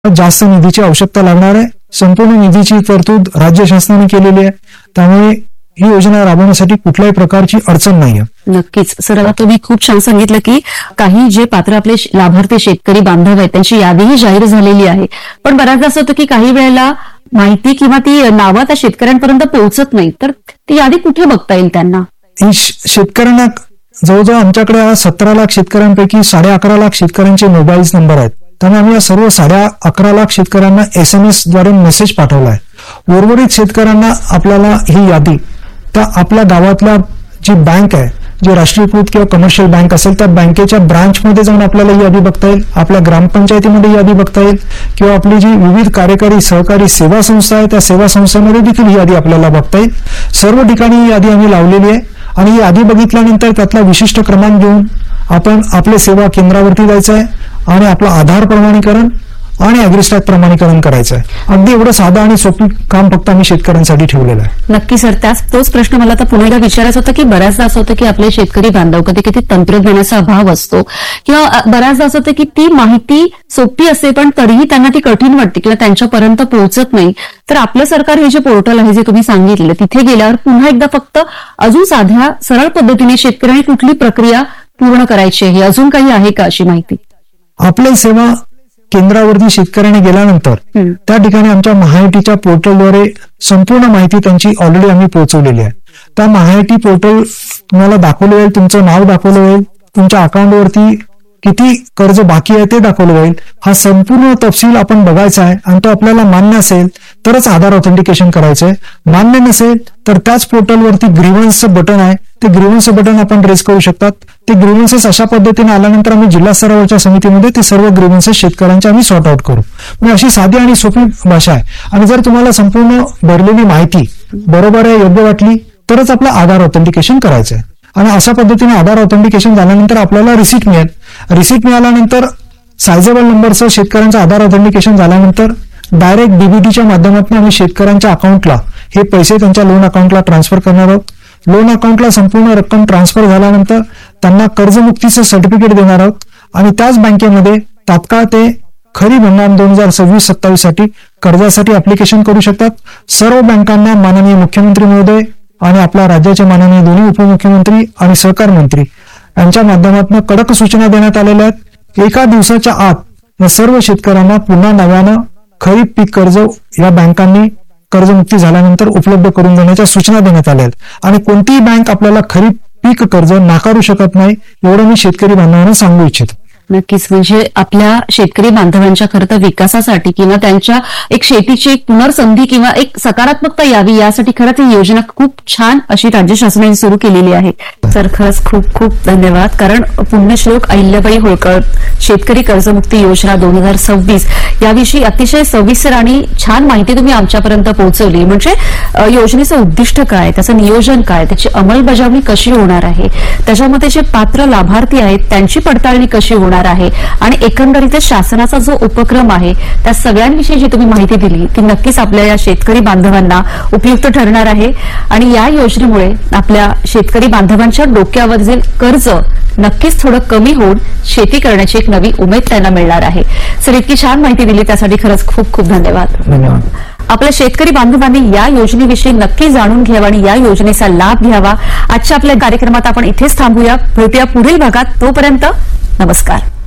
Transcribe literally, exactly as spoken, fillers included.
जास्त निधीची आवश्यकता लागणार आहे. संपूर्ण निधीची तरतूद राज्य शासनाने केलेली आहे, त्यामुळे ही योजना राबवण्यासाठी कुठल्याही प्रकारची अडचण नाहीये. नक्कीच सर, आता तुम्ही खूप छान सांगितलं की काही जे पात्र आपले लाभार्थी शेतकरी बांधव आहेत त्यांची यादीही जाहीर झालेली आहे, पण बऱ्याचदा असं होतं की काही वेळेला माहिती किंवा ती नावं त्या शेतकऱ्यांपर्यंत पोहोचत नाही, तर ती यादी कुठे बघता येईल त्यांना? ही शेतकऱ्यांना जवळजवळ आमच्याकडे आज सतरा लाख शेतकऱ्यांपैकी साडे अकरा लाख शेतकऱ्यांचे मोबाईल नंबर आहेत. त्यामुळे आम्ही या सर्व साडे अकरा लाख शेतकऱ्यांना एस एम एस द्वारे मेसेज पाठवला आहे. उर्वरित शेतकऱ्यांना आपल्याला ही यादी त्या आपल्या गावातल्या जी बँक आहे, जी राष्ट्रीयकृत किंवा कमर्शियल बँक असेल त्या बँकेच्या ब्रांचमध्ये जाऊन आपल्याला ही यादी बघता येईल, आपल्या ग्रामपंचायतीमध्ये ही यादी बघता येईल, किंवा आपली जी विविध कार्यकारी सहकारी सेवा संस्था आहे त्या सेवा संस्थेमध्ये देखील ही यादी आपल्याला बघता येईल. सर्व ठिकाणी ही यादी आम्ही लावलेली आहे आणि ही यादी बघितल्यानंतर त्यातला विशिष्ट क्रमांक घेऊन आपण आपले सेवा केंद्रावरती जायचं आहे आणि आपलं आधार प्रमाणीकरण आणि अॅग्रिस्टॅक प्रमाणीकरण करायचं आहे. अगदी एवढं साधं आणि सोपं काम फक्त आम्ही शेतकऱ्यांसाठी ठेवलेलं आहे. नक्की सर, त्याच तोच प्रश्न मला आता पुन्हा एकदा विचारायचा होता की बऱ्याचदा असं होतं की आपले शेतकरी बांधव कधी कधी तंत्रज्ञानाचा अभाव असतो, किंवा बऱ्याचदा असं होतं की ती माहिती सोपी असते पण तरीही त्यांना ती कठीण वाटते किंवा त्यांच्यापर्यंत पोहोचत नाही. तर आपलं सरकार हे जे पोर्टल आहे जे तुम्ही सांगितलं तिथे गेल्यावर पुन्हा एकदा फक्त अजून साध्या सरळ पद्धतीने शेतकऱ्यांनी कुठली प्रक्रिया पूर्ण करायची आहे, अजून काही आहे का अशी माहिती? आपल्या सेवा केंद्रावरती शेतकऱ्याने गेल्यानंतर त्या ठिकाणी आमच्या महाआयटीच्या पोर्टलद्वारे संपूर्ण माहिती त्यांची ऑलरेडी आम्ही पोहोचवलेली आहे. त्या महाआयटी पोर्टल तुम्हाला दाखवलं जाईल, तुमचं नाव दाखवलं जाईल, तुमच्या अकाउंटवरती किती कर्ज बाकी आहे ते दाखवलं जाईल. हा संपूर्ण तपशील आपण बघायचा आहे आणि तो आपल्याला मान्य असेल तरच आधार ऑथेंटिकेशन करायचं आहे. मान्य नसेल तर त्याच पोर्टलवरती ग्रीव्हन्सचं बटन आहे, ते ग्रीव्हन्सचं बटन आपण रेस करू शकतात. ते ग्रीव्हन्सेस अशा पद्धतीने आल्यानंतर आम्ही जिल्हा स्तरावरच्या समितीमध्ये ते सर्व ग्रीव्हन्सेस शेतकऱ्यांचे आम्ही सॉर्ट आउट करू. म्हणजे अशी साधी आणि सोपी भाषा आहे. आणि जर तुम्हाला संपूर्ण भरलेली माहिती बरोबर आहे, योग्य वाटली तरच आपलं आधार ऑथेंटिकेशन करायचं आहे. आणि अशा पद्धतीने आधार ऑथेंटिकेशन झाल्यानंतर आपल्याला रिसीट मिळेल. रिसीट मिळाल्यानंतर सायझेबल नंबरचं शेतकऱ्यांचं आधार ऑथेंटिकेशन झाल्यानंतर डायरेक्ट डीबीटीच्या माध्यमातून आम्ही शेतकऱ्यांच्या अकाउंटला हे पैसे त्यांच्या लोन अकाउंटला ट्रान्सफर करणार आहोत. लोन अकाउंटला संपूर्ण रक्कम ट्रान्सफर झाल्यानंतर त्यांना कर्जमुक्तीचं सर्टिफिकेट देणार आहोत आणि त्याच बँकेमध्ये तात्काळ ते खरीप हंगाम दोन हजार सव्वीस सत्तावीस साठी कर्जासाठी अप्लिकेशन करू शकतात. सर्व बँकांना माननीय मुख्यमंत्री महोदय आणि आपल्या राज्याचे माननीय दोन्ही उपमुख्यमंत्री आणि सहकार मंत्री यांच्या माध्यमातून कडक सूचना देण्यात आलेल्या आहेत. एका दिवसाच्या आत या सर्व शेतकऱ्यांना पुन्हा नव्यानं खरीप पीक कर्ज या बँकांनी कर्जमुक्ती झाल्यानंतर उपलब्ध करून देण्याच्या सूचना देण्यात आल्या आहेत. आणि कोणतीही बँक आपल्याला खरीप पीक कर्ज नाकारू शकत नाही, एवढं मी शेतकरी बांधवांना सांगू इच्छितो. नक्कीच, म्हणजे आपल्या शेतकरी बांधवांच्या खरं तर विकासासाठी किंवा त्यांच्या एक शेतीची एक पुनर्संधी किंवा एक सकारात्मकता यावी यासाठी खरंच ही योजना खूप छान अशी राज्य शासनाने सुरू केलेली आहे. सर खरंच खूप खूप धन्यवाद. कारण पुण्यश्लोक अहिल्याबाई होळकर शेतकरी कर्जमुक्ती योजना दोन हजार सव्वीस याविषयी अतिशय सविस्तर आणि छान माहिती तुम्ही आमच्यापर्यंत पोहोचवली. म्हणजे योजनेचं उद्दिष्ट काय, त्याचं नियोजन काय, त्याची अंमलबजावणी कशी होणार आहे, त्याच्यामध्ये जे पात्र लाभार्थी आहेत त्यांची पडताळणी कशी होणार आहे आणि एकंदरीत शासनाचा जो उपक्रम आहे त्या सगळ्यांविषयी जी तुम्ही माहिती दिली ती नक्कीच आपल्या या शेतकरी बांधवांना उपयुक्त ठरणार आहे. आणि या योजनेमुळे आपल्या शेतकरी बांधवांच्या डोक्यावर जे कर्ज नक्कीच थोडं कमी होऊन शेती करण्याची एक नवी उमेद त्यांना मिळणार आहे. सर इतकी छान माहिती दिली त्यासाठी खरंच खूप खूप धन्यवाद. धन्यवाद. आपल्या शेतकरी बांधवांनी या योजनेविषयी नक्की जाणून घ्यावा आणि या योजनेचा लाभ घ्यावा. आजच्या आपल्या कार्यक्रमात आपण इथेच थांबूया. भेटूया पुढील भागात. तोपर्यंत नमस्कार.